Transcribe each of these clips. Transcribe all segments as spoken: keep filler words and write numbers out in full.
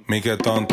Mi que tonto,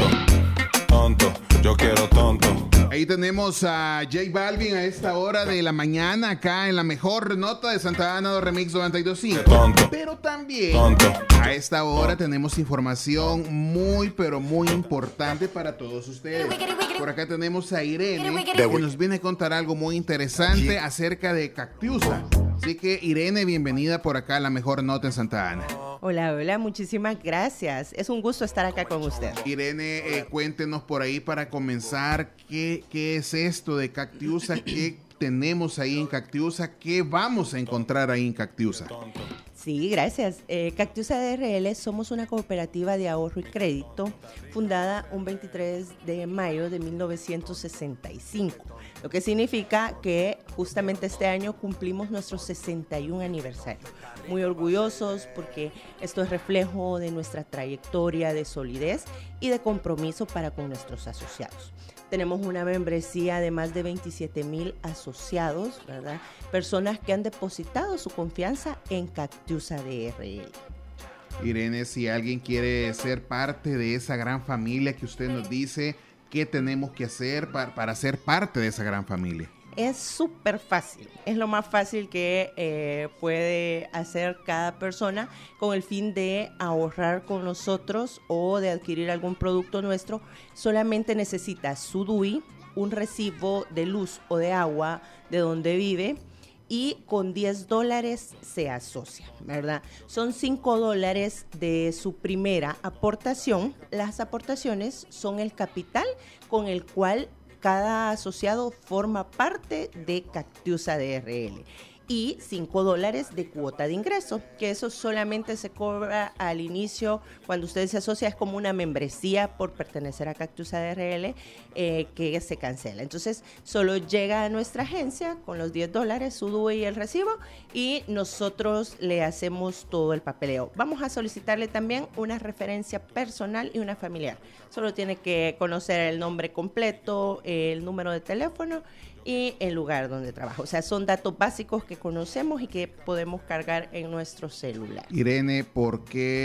tonto, yo quiero tonto. Ahí tenemos a J Balvin a esta hora de la mañana acá en la mejor nota de Santa Ana Remix noventa y dos punto cinco. Pero también tonto. A esta hora tenemos información muy pero muy importante para todos ustedes. Por acá tenemos a Irene que nos viene a contar algo muy interesante acerca de Cactiusa. Así que Irene, bienvenida por acá a la mejor nota en Santa Ana. Hola, hola, muchísimas gracias. Es un gusto estar acá con usted. Irene, eh, cuéntenos por ahí para comenzar qué, qué es esto de Cactiusa, qué tenemos ahí en Cactiusa, qué vamos a encontrar ahí en Cactiusa. Sí, gracias. Eh, Cactiusa D R L somos una cooperativa de ahorro y crédito fundada un veintitrés de mayo de mil novecientos sesenta y cinco, lo que significa que justamente este año cumplimos nuestro sesenta y un aniversario. Muy orgullosos porque esto es reflejo de nuestra trayectoria de solidez y de compromiso para con nuestros asociados. Tenemos una membresía de más de veintisiete mil asociados, ¿verdad? Personas que han depositado su confianza en Cactiusa D R L. Irene, si alguien quiere ser parte de esa gran familia que usted nos dice, ¿qué tenemos que hacer para, para ser parte de esa gran familia? Es súper fácil, es lo más fácil que eh, puede hacer cada persona con el fin de ahorrar con nosotros o de adquirir algún producto nuestro. Solamente necesita su D U I, un recibo de luz o de agua de donde vive y con diez dólares se asocia, ¿verdad? Son cinco dólares de su primera aportación. Las aportaciones son el capital con el cual cada asociado forma parte de Cactiusa D R L y cinco dólares de cuota de ingreso, que eso solamente se cobra al inicio cuando usted se asocia, es como una membresía por pertenecer a Cactiusa D R L eh, que se cancela. Entonces solo llega a nuestra agencia con los diez dólares, su D U I y el recibo y nosotros le hacemos todo el papeleo. Vamos a solicitarle también una referencia personal y una familiar. Solo tiene que conocer el nombre completo, el número de teléfono y el lugar donde trabaja. O sea, son datos básicos que conocemos y que podemos cargar en nuestro celular. Irene, ¿por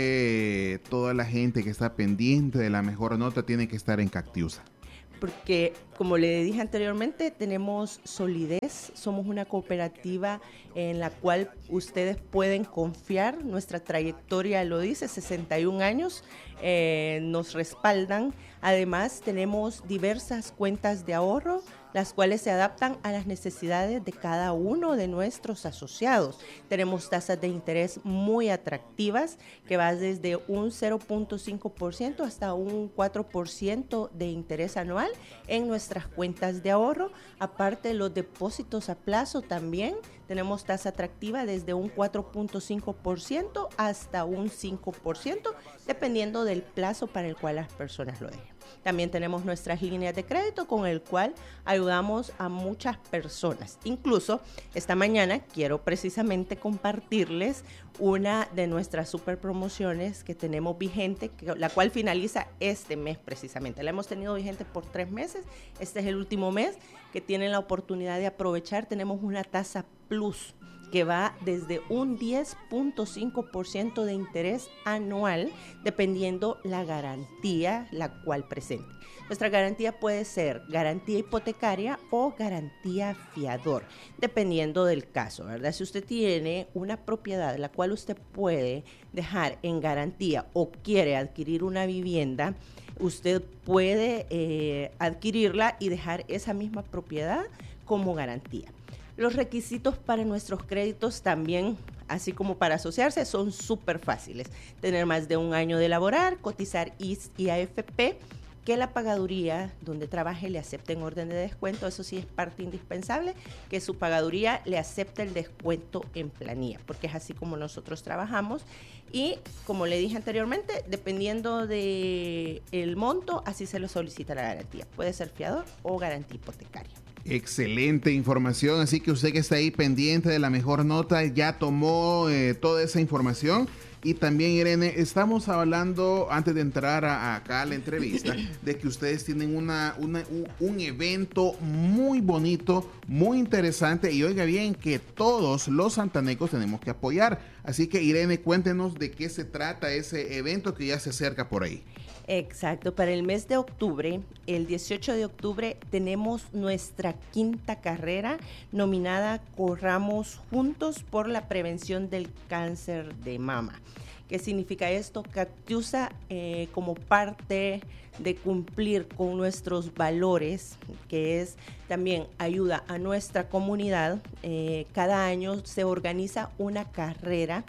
qué toda la gente que está pendiente de la mejor nota tiene que estar en Cactiusa? Porque, como le dije anteriormente, tenemos solidez, somos una cooperativa en la cual ustedes pueden confiar, nuestra trayectoria lo dice, sesenta y un años, eh, nos respaldan. Además, tenemos diversas cuentas de ahorro, las cuales se adaptan a las necesidades de cada uno de nuestros asociados. Tenemos tasas de interés muy atractivas que va desde un cero punto cinco por ciento hasta un cuatro por ciento de interés anual en nuestras cuentas de ahorro. Aparte, los depósitos a plazo también tenemos tasa atractiva desde un cuatro punto cinco por ciento hasta un cinco por ciento, dependiendo del plazo para el cual las personas lo dejen. También tenemos nuestras líneas de crédito con el cual ayudamos a muchas personas. Incluso esta mañana quiero precisamente compartirles una de nuestras super promociones que tenemos vigente, que, la cual finaliza este mes precisamente. La hemos tenido vigente por tres meses. Este es el último mes que tienen la oportunidad de aprovechar. Tenemos una tasa plus que va desde un diez punto cinco por ciento de interés anual, dependiendo la garantía la cual presente. Nuestra garantía puede ser garantía hipotecaria o garantía fiador, dependiendo del caso, ¿verdad? Si usted tiene una propiedad la cual usted puede dejar en garantía o quiere adquirir una vivienda, usted puede eh, adquirirla y dejar esa misma propiedad como garantía. Los requisitos para nuestros créditos también, así como para asociarse, son súper fáciles. Tener más de un año de laborar, cotizar I S y A F P, que la pagaduría donde trabaje le acepte en orden de descuento. Eso sí es parte indispensable, que su pagaduría le acepte el descuento en planilla, porque es así como nosotros trabajamos. Y como le dije anteriormente, dependiendo del monto, así se lo solicita la garantía. Puede ser fiador o garantía hipotecaria. Excelente información, así que usted que está ahí pendiente de la mejor nota ya tomó eh, toda esa información. Y también, Irene, estamos hablando, antes de entrar a, a acá a la entrevista, de que ustedes tienen una, una, un, un evento muy bonito, muy interesante, y oiga bien, que todos los santanecos tenemos que apoyar. Así que, Irene, cuéntenos de qué se trata ese evento que ya se acerca por ahí. Exacto, para el mes de octubre, el dieciocho de octubre, tenemos nuestra quinta carrera nominada Corramos Juntos por la Prevención del Cáncer de Mama. ¿Qué significa esto? Cactiusa, eh, como parte de cumplir con nuestros valores, que es también ayuda a nuestra comunidad, eh, cada año se organiza una carrera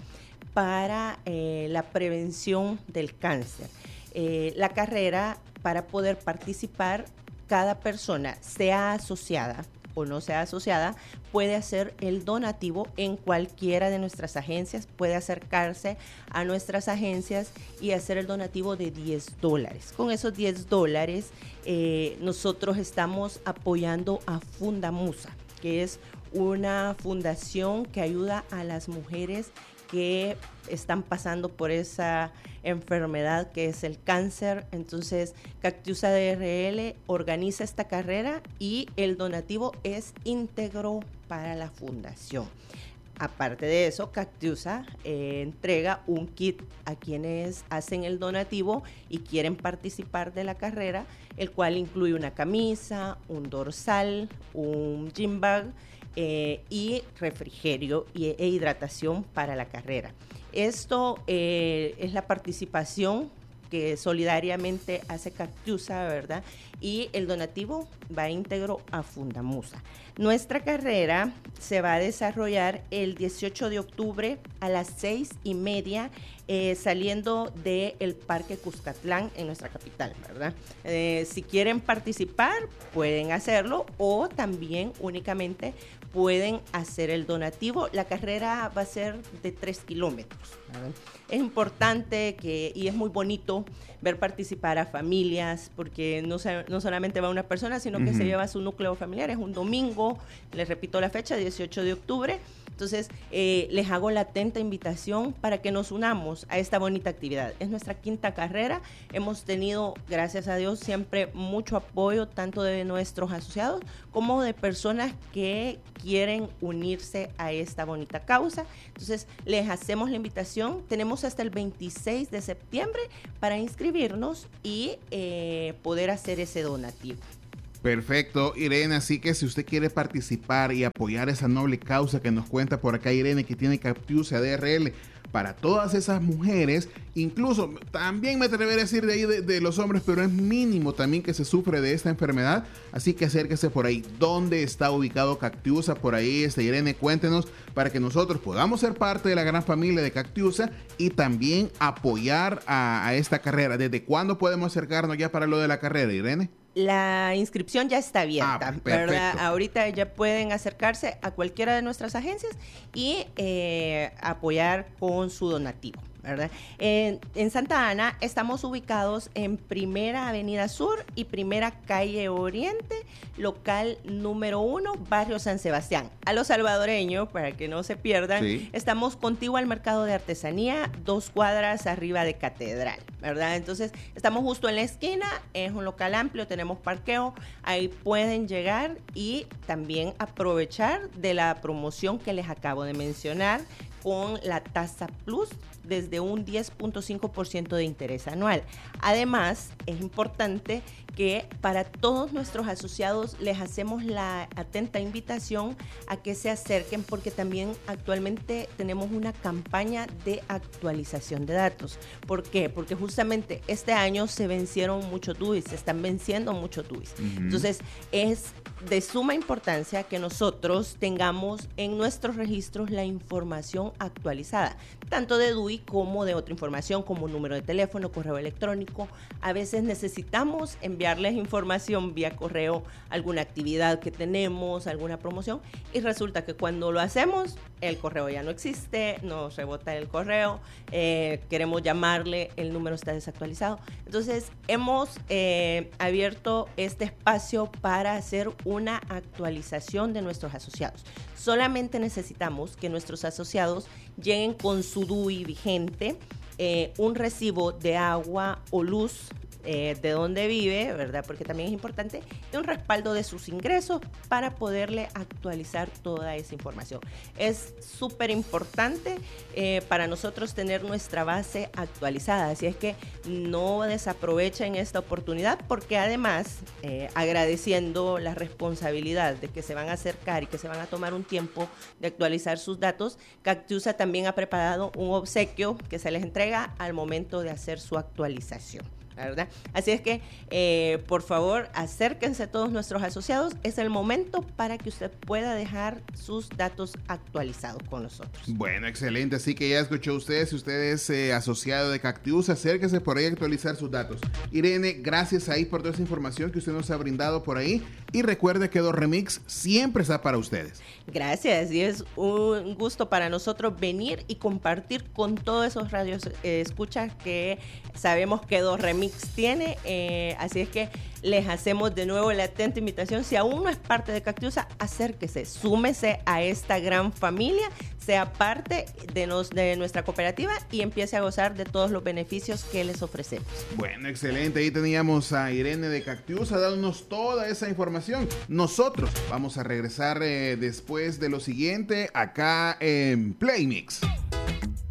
para eh, la prevención del cáncer. Eh, la carrera, para poder participar, cada persona, sea asociada o no sea asociada, puede hacer el donativo en cualquiera de nuestras agencias, puede acercarse a nuestras agencias y hacer el donativo de diez dólares. Con esos diez dólares, eh, nosotros estamos apoyando a Fundamusa, que es una fundación que ayuda a las mujeres que están pasando por esa enfermedad que es el cáncer. Entonces, Cactiusa D R L organiza esta carrera y el donativo es íntegro para la fundación. Aparte de eso, Cactiusa eh, entrega un kit a quienes hacen el donativo y quieren participar de la carrera, el cual incluye una camisa, un dorsal, un gym bag, Eh, y refrigerio y, e hidratación para la carrera. Esto eh, es la participación que solidariamente hace Cactiusa, ¿verdad? Y el donativo va íntegro a Fundamusa. Nuestra carrera se va a desarrollar el dieciocho de octubre a las seis y media, eh, saliendo del Parque Cuscatlán en nuestra capital, ¿verdad? Eh, si quieren participar, pueden hacerlo, o también únicamente pueden hacer el donativo. La carrera va a ser de tres kilómetros, ¿verdad? Es importante que, y es muy bonito ver participar a familias, porque no, se, no solamente va una persona, sino que uh-huh. se lleva su núcleo familiar. Es un domingo, les repito la fecha, dieciocho de octubre. Entonces, eh, les hago la atenta invitación para que nos unamos a esta bonita actividad. Es nuestra quinta carrera. Hemos tenido, gracias a Dios, siempre mucho apoyo, tanto de nuestros asociados como de personas que quieren unirse a esta bonita causa. Entonces, les hacemos la invitación. Tenemos hasta el veintiséis de septiembre para inscribirnos y eh, poder hacer ese donativo. Perfecto, Irene, así que si usted quiere participar y apoyar esa noble causa que nos cuenta por acá Irene, que tiene Cactiusa D R L, para todas esas mujeres, incluso también me atreveré a decir de ahí de, de los hombres, pero es mínimo también que se sufre de esta enfermedad, así que acérquese por ahí. ¿Dónde está ubicado Cactiusa? Por ahí, este, Irene, cuéntenos para que nosotros podamos ser parte de la gran familia de Cactiusa y también apoyar a, a esta carrera. ¿Desde cuándo podemos acercarnos ya para lo de la carrera, Irene? La inscripción ya está abierta, ah, ¿verdad? Ahorita ya pueden acercarse a cualquiera de nuestras agencias y eh, apoyar con su donativo, ¿verdad? En, en Santa Ana estamos ubicados en Primera Avenida Sur y Primera Calle Oriente, local número uno, Barrio San Sebastián. A los salvadoreños, para que no se pierdan, sí. Estamos contiguo al Mercado de Artesanía, dos cuadras arriba de Catedral, ¿verdad? Entonces, estamos justo en la esquina, es un local amplio, tenemos parqueo, ahí pueden llegar y también aprovechar de la promoción que les acabo de mencionar, con la tasa plus desde un diez punto cinco por ciento de interés anual. Además, es importante que para todos nuestros asociados les hacemos la atenta invitación a que se acerquen, porque también actualmente tenemos una campaña de actualización de datos. ¿Por qué? Porque justamente este año se vencieron muchos D U Is, se están venciendo muchos D U Is. Uh-huh. Entonces, es de suma importancia que nosotros tengamos en nuestros registros la información actualizada, tanto de D U I como de otra información, como número de teléfono, correo electrónico. A veces necesitamos enviarles información vía correo, alguna actividad que tenemos, alguna promoción, y resulta que cuando lo hacemos, el correo ya no existe, nos rebota el correo, eh, queremos llamarle, el número está desactualizado. Entonces, hemos eh, abierto este espacio para hacer una actualización de nuestros asociados. Solamente necesitamos que nuestros asociados lleguen con su D U I vigente, eh, un recibo de agua o luz eh, de dónde vive, ¿verdad? Porque también es importante, y un respaldo de sus ingresos para poderle actualizar toda esa información. Es súper importante eh, para nosotros tener nuestra base actualizada, así es que no desaprovechen esta oportunidad, porque además, eh, agradeciendo la responsabilidad de que se van a acercar y que se van a tomar un tiempo de actualizar sus datos, Cactiusa también ha preparado un obsequio que se les entrega al momento de hacer su actualización, ¿verdad? Así es que, eh, por favor, acérquense todos nuestros asociados. Es el momento para que usted pueda dejar sus datos actualizados con nosotros. Bueno, excelente. Así que ya escuchó usted, si usted es eh, asociado de Cactiusa, acérquese por ahí a actualizar sus datos. Irene, gracias ahí por toda esa información que usted nos ha brindado por ahí. Y recuerde que Do Remix siempre está para ustedes. Gracias, y es un gusto para nosotros venir y compartir con todos esos radios eh, escuchas que sabemos que Do Remix tiene, eh, así es que les hacemos de nuevo la atenta invitación. Si aún no es parte de Cactiusa, acérquese, súmese a esta gran familia, sea parte de, nos, de nuestra cooperativa y empiece a gozar de todos los beneficios que les ofrecemos. Bueno, excelente. Ahí teníamos a Irene de Cactiusa dándonos toda esa información. Nosotros vamos a regresar eh, después de lo siguiente acá en Play Mix.